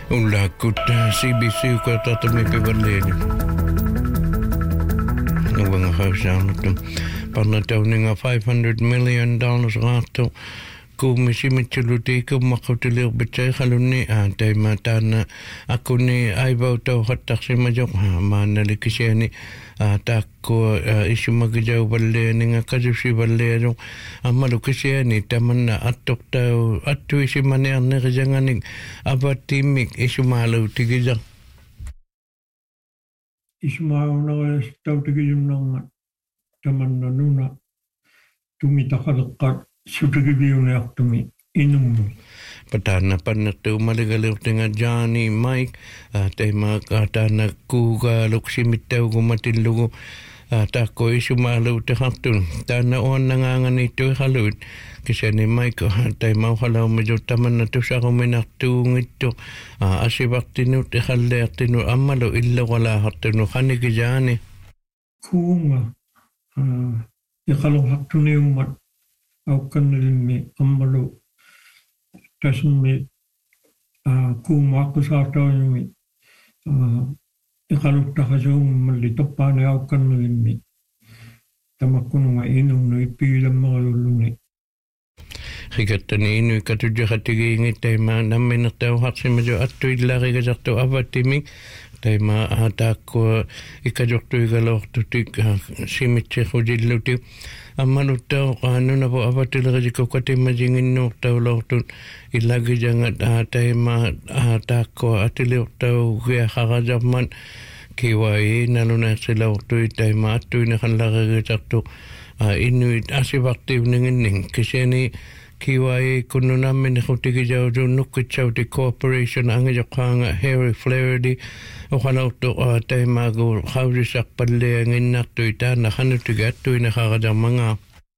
Ulla kutta CBC ko tatami pivaleni. Nuwanga hausaanut parnatauninga $500 million raatto kuumisimitsulute kummaqqutilir bitsa khalunni taima taana akuni aivauto hattaksimajoq maanalikisiani taakko isumagijau balleaninga kasusi balleajo ammalukisiani tamanna attoqtau attu isimanearnerijanganik avattimik isumaalu tigija isumaaunagalas tautigijumnanga tamanna nuna tumitaqaleqqat sutigiviuneartumi inummu patana pannertu maligalirtinga Johnny Mike taima katana kuga luksimittaugu matillugu taakko isumaalu tehartun taana oannangangani tuihaluut kisani Mike taima uhalaumijo tamanna tusaruminartuungittu asivartinut ihalleartinu ammalu illawalahartunu hanigijani kuunga iqaluhartuniummat aukkannilmi ammalu tasummi kuumaaqqusaartaujumi iqaluttaqasuummalli toppaani aukkannilmi tamakkununga inunnu ippigilammerululluni higattani inu katujaqatigiingi taima namminertauharsimajo attuillarigasartu avattimik taima taakko ikajortuigalortutik simitserujillutik ammaluttau qaanunavo avatilerisikku katimmasinginnuurtaulortut illagijangat taima taakko atiliortau giaqarasarman kiwai nalunaersilaortui taima attuineqallarigisartu inuit asivartiivninginning kiseni kiwai kunnunammin hutigijaudu nukkitsauti corporation angijoqaanga Harry Flaherty uqalaurtu taimagu qausisarpalleanginnartui taana hanutiga attuineqarajarmanga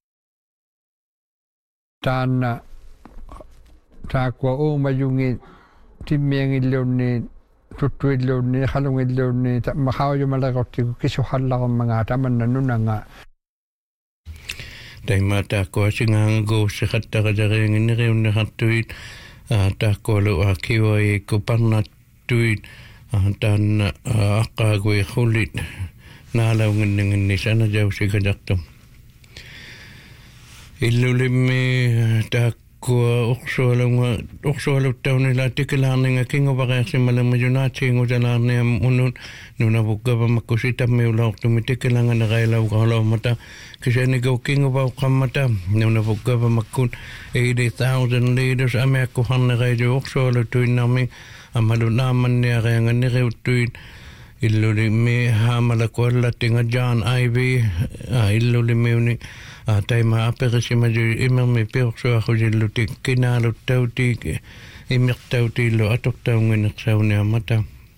taana taakwa uumajungi timmiangilluunni tuttuilluunni qalungilluunni maqaujumaleqortigu kisuhallarumanga tamanna nunanga taima taakko asingaangago siqattaqasariangineriunneqartuit taakkoalu kiwai kuparnattuit taanna aqqaagui khullit naalaunginninginni sanajausikajaqtum illulimmi taakko uqsualuttaunila tikilaarninga kinguvaqeersimalamajunaatsiingusalaarniam unun nunavuggavamakkusitammiulaortumi tikilanganeqailauqarlaumata kisanigo kinguvauqammata nunavuggavamakkun 80,000 liters amiakkuharneqailu uqsualutuinnarmi amalunaammanniareanganeriuttuit illulimmi haamalakuallattinga John Ivy illulimiuni taima aperesimaju imermi piorsuaqujillutik kinaaluttautik imirtautiillu atortaungineqsauniamata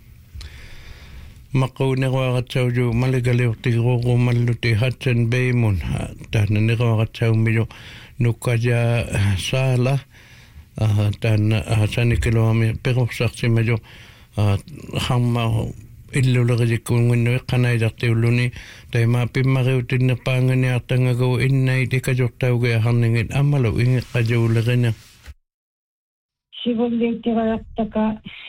maquuneruaqatsauju maligaliortigiruurumalluti Hudson Baymun taana neruaqatsaumiju nukkaja saala taana sanikiloami perursarsimaju hamma illulerijikkuunginnu iqqanailartiulluni taima pimmariutinnerpaanganiartangagu innait ikajortaugiaharningit ammalu ingeqqajuulerina sivulliuttirajaqtaka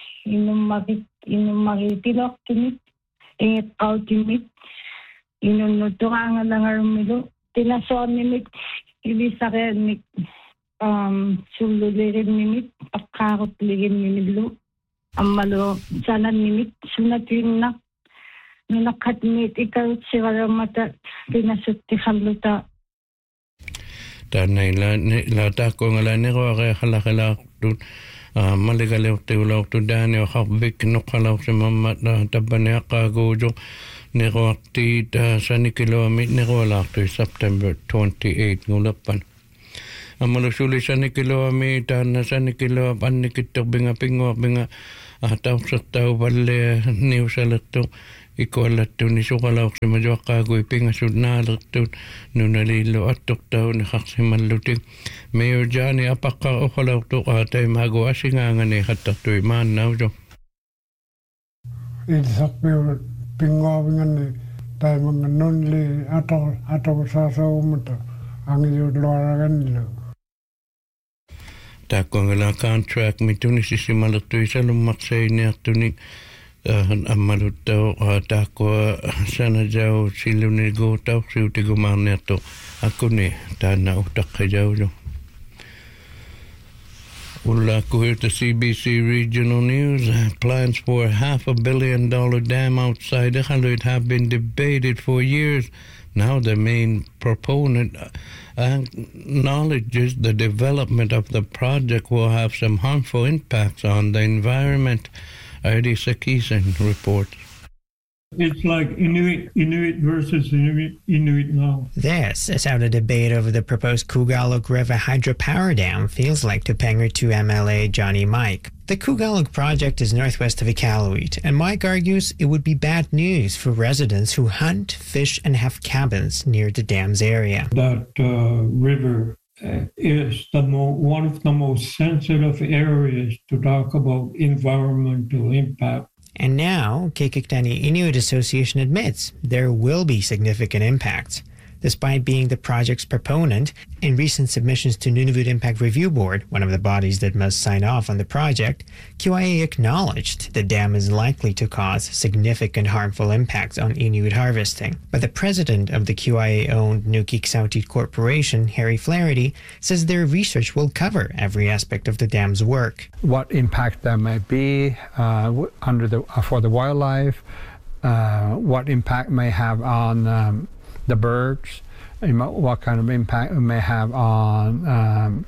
innummaritilortumit ingeqqautimit inunnuturaangalangarummilu tinasoornimik ilisarianmik sullulirimmimit paqqaarutligimimillu ammalu sanannimit sunatuinna nunaqhatmiit ikarutsigaramata tinasuttiqalluta taanaila la taakkuangalaneruaqeaqalaqalaartut maligaleortiulaortu daani oqarvik noqqalaursimamma tabbaniaqqaaguuju neruartiit sanikiloami nerualaartui September 28 ngulerpan ammalu sulisanikiloami taana sanikiloa annikitterbinga pinguarbinga tausertau valle niusalertu ikuallattuni suqalauqsimajuaqqaagui pingasut naalertut nunalillu attortauni qarsimallutik Mayor Johnny apaqqa uqalaurtu taimaagu asingaangani hattartui maannaujo ilsaqpiu pinguarbingani taimanga nunli ator sasaumuta angijuut luaraganillu Takongala contract mituni sisimalatui salumaksayniartunik ammalutto takwa sanajau silunigo tausiutigomarniarto akuni taana utaqqajauju. Ullaku here to CBC Regional News. Plans for a $500 million dam outside Iqaluit have been debated for years. Now the main proponent acknowledges the development of the project will have some harmful impacts on the environment. Artie Sakisen reports. It's like Inuit versus Inuit now. This is how the debate over the proposed Kugaluk River hydropower dam feels like to Penrith 2 MLA Johnny Mike. The Kugaluk project is northwest of Iqaluit, and Mike argues it would be bad news for residents who hunt, fish, and have cabins near the dam's area. That river is one of the most sensitive areas to talk about environmental impact. And now, Kekiktani Inuit Association admits there will be significant impacts. Despite being the project's proponent, in recent submissions to Nunavut Impact Review Board, one of the bodies that must sign off on the project, QIA acknowledged the dam is likely to cause significant harmful impacts on Inuit harvesting. But the president of the QIA-owned Nukiksautit Corporation, Harry Flaherty, says their research will cover every aspect of the dam's work. What impact there might be for the wildlife, what impact may have on the birds, what kind of impact it may have on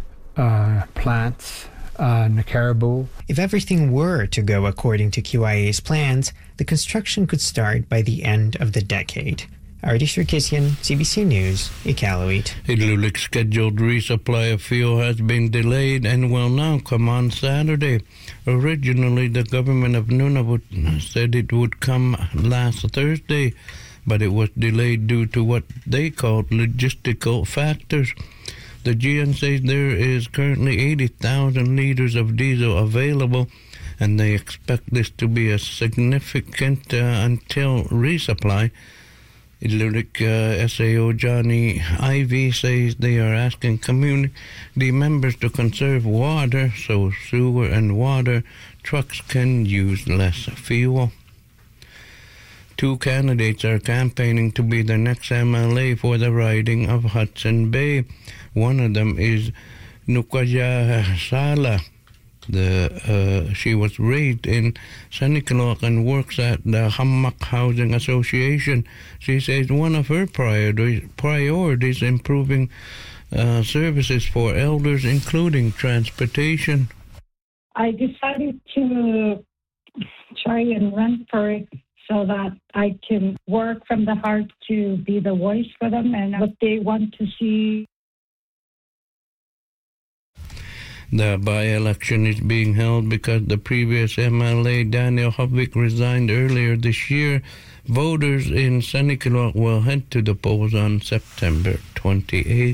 plants, the caribou. If everything were to go according to QIA's plans, the construction could start by the end of the decade. Artie Sarkisian, CBC News, Iqaluit. Iqaluit's scheduled resupply of fuel has been delayed and will now come on Saturday. Originally, the government of Nunavut said it would come last Thursday, but it was delayed due to what they called logistical factors. The GN says there is currently 80,000 liters of diesel available, and they expect this to be a significant until resupply. Iqaluit SAO Johnny Ivy says they are asking community members to conserve water so sewer and water trucks can use less fuel. 2 candidates are campaigning to be the next MLA for the riding of Hudson Bay. One of them is Nukaja Sala. She was raised in Sanikalok and works at the Hammock Housing Association. She says one of her priorities improving services for elders, including transportation. I decided to try and run for it so that I can work from the heart to be the voice for them and what they want to see. The by-election is being held because the previous MLA, Daniel Hovvik, resigned earlier this year. Voters in Sanikalok will head to the polls on September 28th.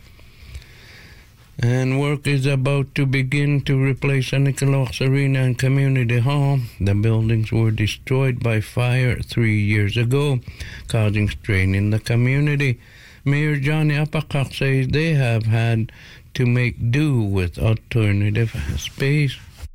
And work is about to begin to replace Sanikalok's arena and community hall. The buildings were destroyed by fire 3 years ago, causing strain in the community. Mayor Johnny Apakak says they have had to make do with alternative space.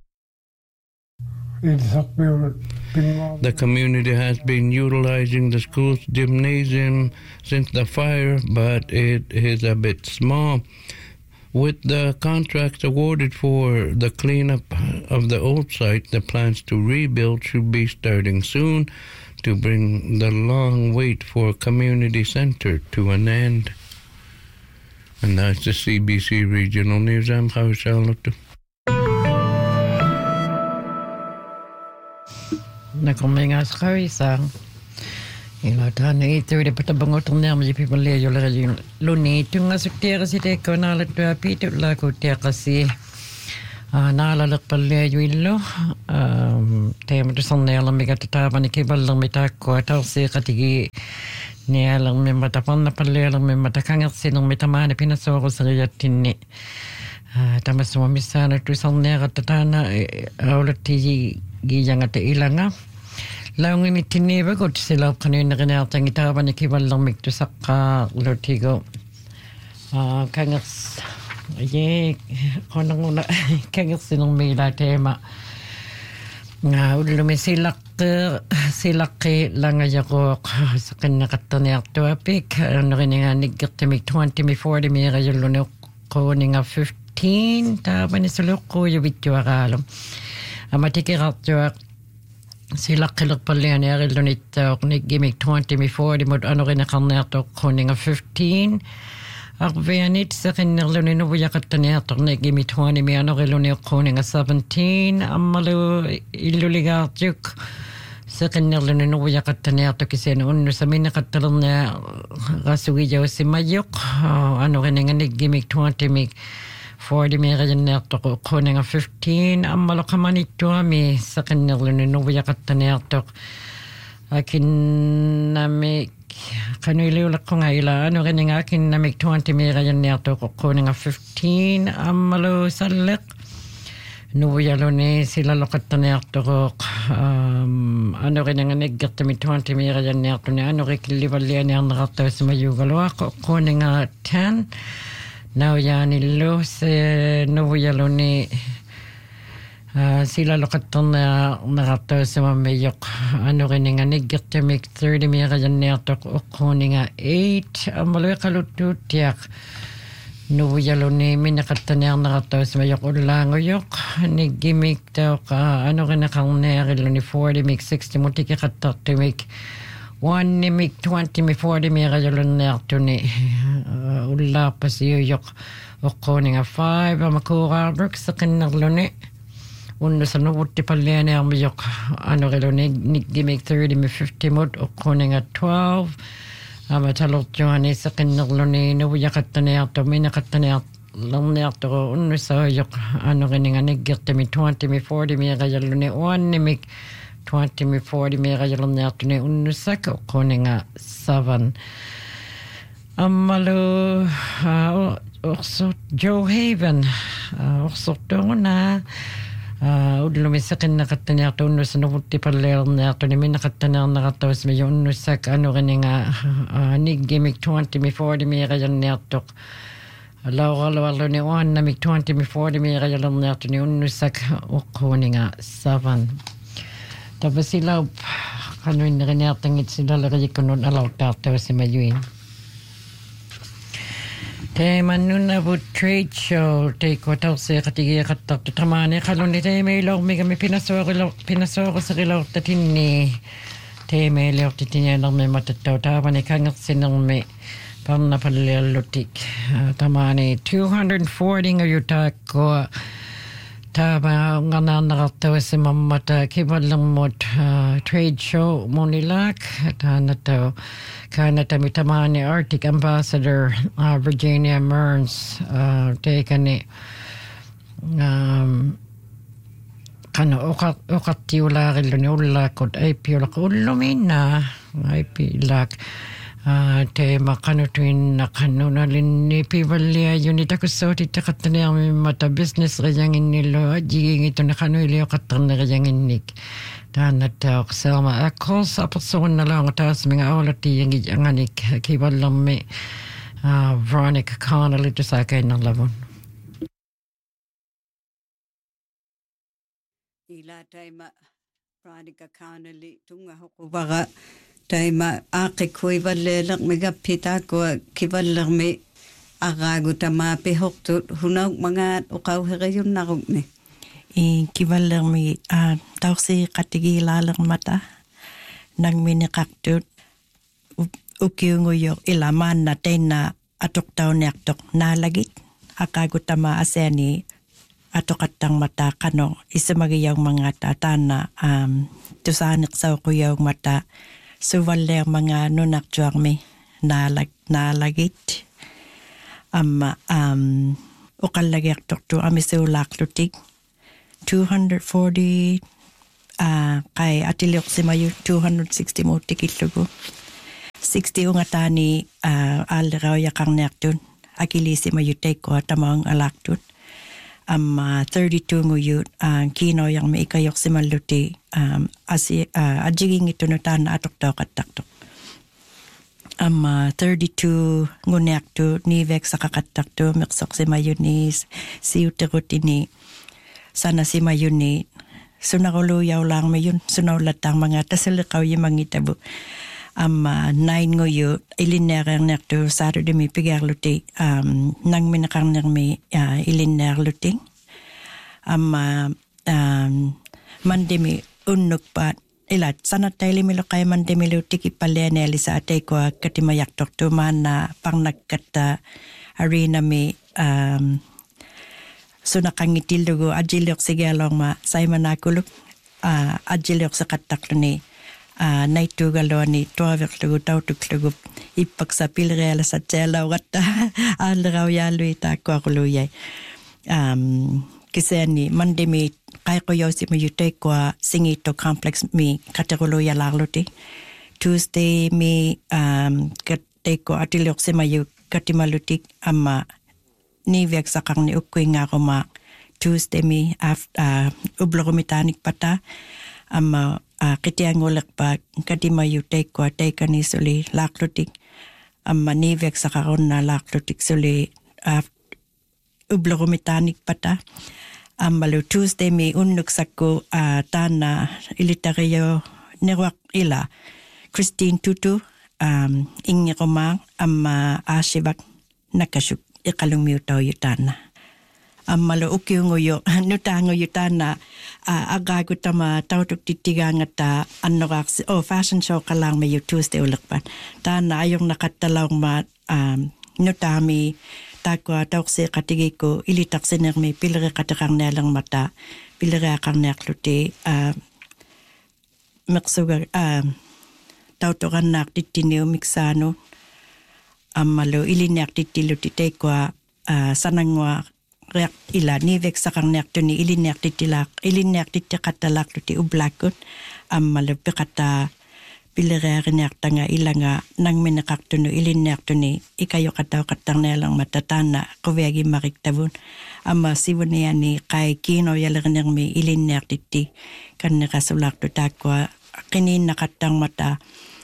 The community has been utilizing the school's gymnasium since the fire, but it is a bit small. With the contracts awarded for the cleanup of the old site, the plans to rebuild should be starting soon to bring the long wait for a community center to an end. And that's the CBC Regional News. I'm Charlotte. Nakomingas kawisang. Ilatan itu di petabangotan yang menjadi pembeli oleh luni tunga suktir sih kenal tu api tu lagu tiak kasih nala lek pembeli juilo tem tu sana yang mereka tetap ni kibal yang mereka kuat sih katigi ni yang mereka tapan pembeli yang mereka kangat sih yang mereka mana pina soal seriatin ni tamas semua misalnya tu sana kata tanah awal tiji jangan terhilang Laung ini tini bagus silap kanina kena tangi taban ikiban lang miktu sakka lotigo kangas Ye konangula kangsinong mila tema. Nga ulumi silaki langa yako sa kanakataniarto apik ano nga niggertemik 20 mi 40 mi rayuluno ko nga 15 taba ni suloko yubityo akalom. Amatikiratyo silakilak pala ni arilunito niggimik 20 mi 40 mod ano rin nakarnato ko nga 15 Arveanit sa kinarluni no buyakataniatok na gimi 20 mi ano riluni ko nga 17 amalu iluligatyuk sa kinarluni no buyakataniatok kasi noon sa minakatalong na rasugiyaw si Mayok ano rin nga niggimik 20 mi 40 mi rayanatok ko nga 15 amalu kamanito mi sa kinarluni no buyakataniatok akin nami Kanuiliulak ko nga ila, ano rin nga akin na may 20 mira yan niyato ko nga 15, amalo salak. Nuwayalo ni sila lokata niyato ko, ano rin nga naggat may 20 mira yan niyato ni, ano rin kilibalian niya nakataw sa mayugalo ako, ko nga 10. Now yan ilo, nuwayalo ni, sila lokatan na nakataw sa mamayok ano rin nga niggertemik 30 mira yan niyatok o kuni nga 8 amaloy kalututiak nuwayalo ni minakatan na nakataw sa mayok ulangoyok nigimik daw ka ano rin nakang nerilo ni 40 mig 60 mo tikikataktimik 1 ni mig 20 mi 40 mira yan niyato ni ula pa siyok o kuni nga 5 amakura brooks sa kinarlo ni Uno sa nubuti pala niya ang mayok ano kilo nigimik 30 mi 50 mod o kuning at 12 matalot yung ani sa kinarlo ni nuyakat na niya ito minakat na niya lang niya ito uno sa yok ano kini nga nigirte mi 20 mi 40 mi kayalo ni 1 ni mi 20 mi 40 mi kayalo niya ito ni uno sa kuning nga 7 amalo også Joe Haven også ito na Udlumisakin nakatanya to no sa nubuti pala na to ni minakatanya nakatawas mi yun no sa ano rin nga niggimik 20 mi 40 mi kayan niyatok lawalo ni 1 na mig 20 mi 40 mi kayan niyatok ni no sa uko ni nga 7 tapos sila kanuin na rin niyatang sila lagay ko nun alaw tatawas si Mayuin Te manunabut trade show te kwataw sa katigiya katak tamane kalon ni te may law mi kami pinasoro sa kilaw tatin ni te may law titinya lang may matataw tama ni kangat sinang may pam na palalutik tamane 240 ngayutak ko tama nga nakataw sa mamata kibalang mo trade show mo nilak tanataw Kanata mitamani Arctic Ambassador Virginia Mearns taken ni kana okat tiulari ni ulakot ay piulak ulumina ay pilak te makanutuin na kanunalin ni pivalia unita ko so titakatanya mata business rayangin nilo jiging ito na kanuili okatan na rayangin nik Tanatawak Selma Eccles apason na lang atas mga awlat yung anganik kibalang may Veronica Connolly to sa kayo ng labon. Ila tayo Veronica Connolly tunga hukubaga tayo akikoy balelak megapita ko kibalang may agago tamapi huktot hunaw mga ukaw hirayon na kong ni. Kibalang mi tawag si katigilalang mata nang minikaktut ukiunguyok ilaman natin na atok taon ni aktok nalagit akagutama aseni atok atang mata kano isa magiyang mga tatana tusanik sa ukuyong mata suwaler mga nunaktuang mi nalagit ukalagi aktok tu amisulak lutig 240 kay atiliok si Mayu 260 mo tikitlugo 60 nga tani alraw yakang nektun akili si Mayu take ko tamang alaktun 32 nguyut kino yang may ikayok si Maluti ajiging ito na tan atok daw kataktok 32 ngunek tu nivek sakakatak tu meksok si mayunis si uterut ini sana si mayuni sunakulu yaw lang mayun sunaulatang mga tasalikaw yung mga itabu 9 ngoyo ilinerer nek tu Saturday mi pigarluti nang minakang nek mi iliner luting mande mi unnuk pat ilat sanat tayo limilo kaya mandemilu tiki palene sa atay ko katimayak doktor mana pang nagkata arena mi sunakangitil dugo adjilok sigalong ma say manakuluk adjilok sa kataklo ni naitu galo ni tuawak lugo tautuk lugo ipagsapil reala sa tsela wata alraw yalo itako ako luyay kasi ni mandemi kaya ko yaw si mayutay ko singito complex mi kategulo yalarluti Tuesday mi katay ko atilok si mayu katimalutik ama nivek sakang ni ukuy nga ko ma Tuesday mi ublogomitanik pata ama kitiang ulak pa katimayutay ko atay kanisuli laklutik ama nivek sakang na laklutik suli ublogomitanik pata Malu Tuesday mi unnuk sakko tana ilitario newak ila Christine Tutu ingi komang asibak nakasuk ikalung miutaw yutana malu ukiungoyo nutango yutana agago tama tautuk titigang at anorax fashion show kalang may Tuesday ulakpan tana ayong nakatalaw ma nutami takwa tawse katigi ko ilitak siner mi pilre katakang nelang mata pilre akang nekluti maksugar tautokan nak titiniw miksano malo ilinek titilu titekwa sanangwa reak ila nivek sakang nekto ni ilinek titikatalak luti ublakot malo pikata pilere nek tanga ilanga nang minakakto no ilinek to ni ikayo kataw katang nelang matatana kuwegi mariktabun ama siwaniya ni kay kino yalang mi ilinek titi kan nakasulak to takwa kinin nakatang mata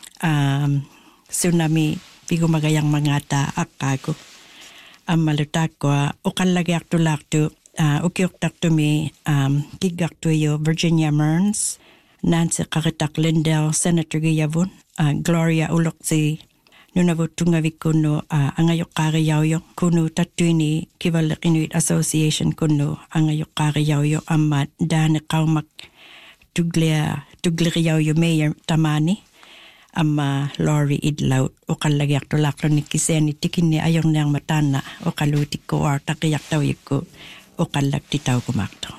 tsunami pigumagayang mangata akago amalutakwa ukalagyak to lakto ukyok takto mi kigak to yo Virginia Mearns Nancy Karitak Lindell, Senator Gayavun, Gloria Uloksi, Nunavut Tungavik kuno, Angayok Kariyayo, kuno Tatuini, Kivalak Inuit Association kuno, Angayok Kariyayo, Amat, Dane Kaumak, Tugliyayo Mayor Tamani, Ama Lori Idlaut, Okalagyak to Laklo ni Kiseni, Tikini Ayong Nang Matana, Okalutik ko or Takiyak Tawiko, Okalak Titaw Kumakto.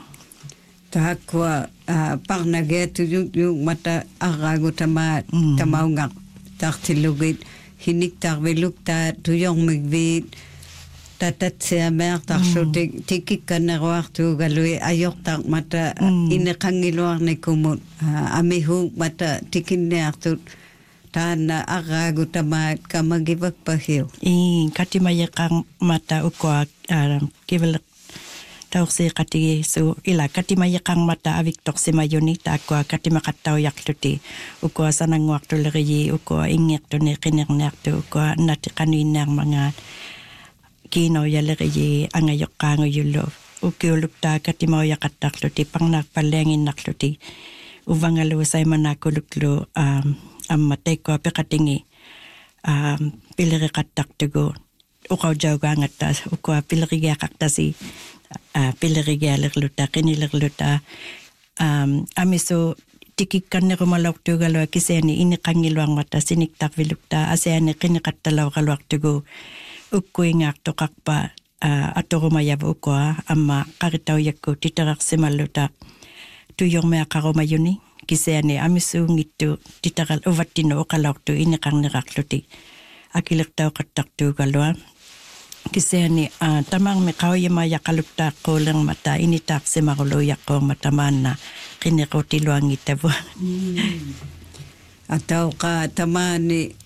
Takwa parnaget yung mata arago tamaungak taktilugit hinik tarveluk ta tuyong migvit tatat siamer takso tikik kanarwak tu galui ayok tak mata inakangiluar ni kumut amihu mata tikin ni artut tana arago tamat kamagibak pahiw katimayakang mata ukwa kivalak tawse katigi so ila katimayakang mata aviktok si mayuni takwa katimakataw yaktuti ukwa sanang waktu lagi ukwa ingek to ne kinernek to ukwa natikaninang mga kino yalagi angayok kango yulo ukiulukta katimaw yakatakluti pang nakpalengin nakluti uvangalo say manakuluklo matay ko pekatingi piliri kataktugo ukaw jawga ngatas ukwa piliri yakaktasi pilirigialerluta kinilerluta amiso tikikan ni rumalok tu galo kiseni ini kangilwang mata siniktak vilukta asene kinikatalaw kalwak tugo ukkuy ngak to kakpa ato rumayab ukwa ama karitaw yakko titarak simaluta tuyong mea karumayuni kiseni amiso ngito titaral uvatino ukalok tu ini kang nirakluti akilaktaw katak tu galo kiseni tamang mekaw yama yakalukta ko lang mata initak si makuloyak ko mataman na kinikuti luang itabu. Ataw ka taman ni